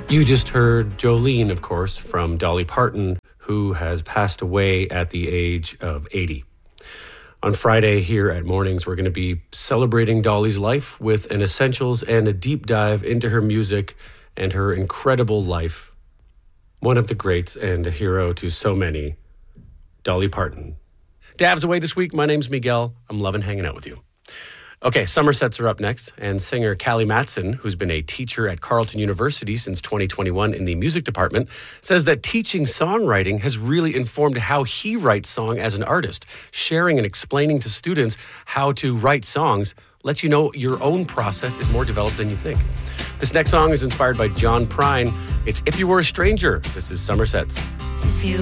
You just heard Jolene, of course, from Dolly Parton, who has passed away at the age of 80. On Friday here at Mornings, we're going to be celebrating Dolly's life with an essentials and a deep dive into her music and her incredible life. One of the greats and a hero to so many, Dolly Parton. Dav's away this week. My name's Miguel. I'm loving hanging out with you. Okay, summer sets are up next, and singer Callie Matson, who's been a teacher at Carleton University since 2021 in the music department, says that teaching songwriting has really informed how he writes song as an artist. Sharing and explaining to students how to write songs lets you know your own process is more developed than you think. This next song is inspired by John Prine. It's If You Were a Stranger. This is Summer Sets.